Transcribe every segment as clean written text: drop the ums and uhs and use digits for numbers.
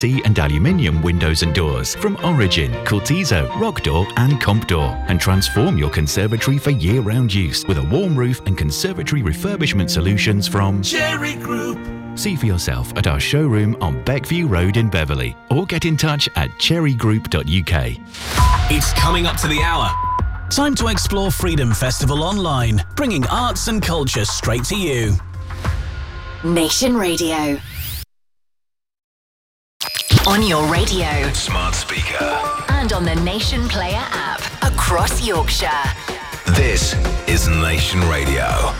and aluminium windows and doors from Origin, Cortizo, Rockdoor and Compdoor, and transform your conservatory for year-round use with a warm roof and conservatory refurbishment solutions from Cherry Group. See for yourself at our showroom on Beckview Road in Beverley, or get in touch at cherrygroup.uk. It's coming up to the hour. Time to explore Freedom Festival online, bringing arts and culture straight to you. Nation Radio. On your radio, Smart speaker. and on the Nation Player app across Yorkshire. This is Nation Radio.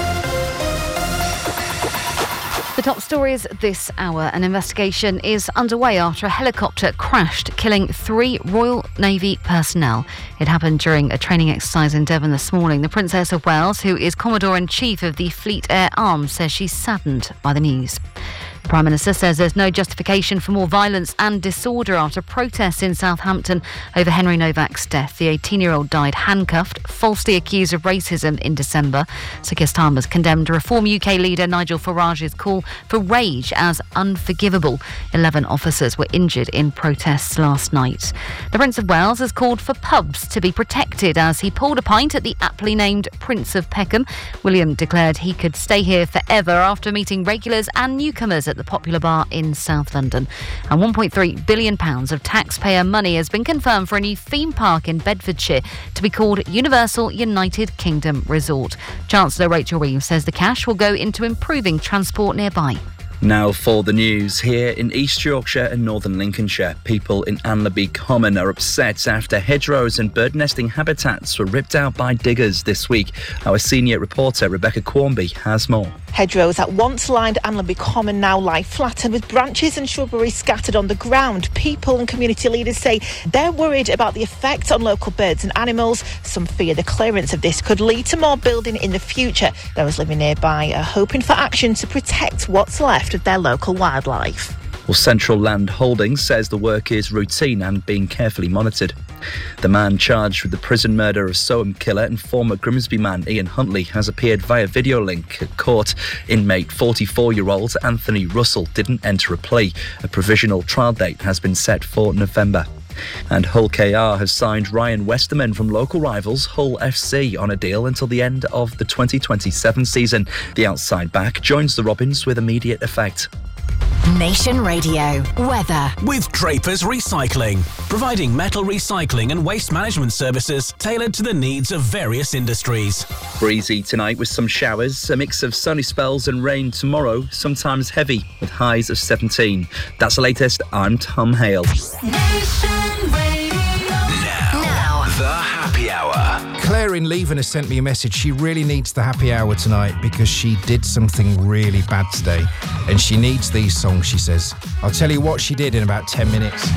The top stories this hour. An investigation is underway after a helicopter crashed, killing 3 Royal Navy personnel. It happened during a training exercise in Devon this morning. The Princess of Wales, who is Commodore-in-Chief of the Fleet Air Arm, says she's saddened by the news. The Prime Minister says there's no justification for more violence and disorder after protests in Southampton over Henry Novak's death. The 18-year-old died handcuffed, falsely accused of racism in December. Sir Keir Starmer's condemned Reform UK leader Nigel Farage's call for rage as unforgivable. 11 officers were injured in protests last night. The Prince of Wales has called for pubs to be protected as he pulled a pint at the aptly named Prince of Peckham. William declared he could stay here forever after meeting regulars and newcomers at the popular bar in South London. And £1.3 billion of taxpayer money has been confirmed for a new theme park in Bedfordshire to be called Universal United Kingdom Resort. Chancellor Rachel Reeves says the cash will go into improving transport nearby. Now for the news. Here in East Yorkshire and Northern Lincolnshire, people in Anlaby Common are upset after hedgerows and bird nesting habitats were ripped out by diggers this week. Our senior reporter Rebecca Quarmby has more. Hedgerows that once lined Anlaby Common now lie flattened with branches and shrubbery scattered on the ground. People and community leaders say they're worried about the effect on local birds and animals. Some fear the clearance of this could lead to more building in the future. Those living nearby are hoping for action to protect what's left of their local wildlife. Well, Central Land Holdings says the work is routine and being carefully monitored. The man charged with the prison murder of Soham killer and former Grimsby man Ian Huntley has appeared via video link at court. Inmate 44-year-old Anthony Russell didn't enter a plea. A provisional trial date has been set for November. And Hull KR has signed Ryan Westerman from local rivals Hull FC on a deal until the end of the 2027 season. The outside back joins the Robins with immediate effect. Nation Radio. Weather. With Draper's Recycling, providing metal recycling and waste management services tailored to the needs of various industries. Breezy tonight with some showers, a mix of sunny spells and rain tomorrow, sometimes heavy, with highs of 17. That's the latest. I'm Tom Hale. Now, the happy hour. Claire in Leven has sent me a message. She really needs the happy hour tonight because she did something really bad today and she needs these songs, she says. I'll tell you what she did in about 10 minutes.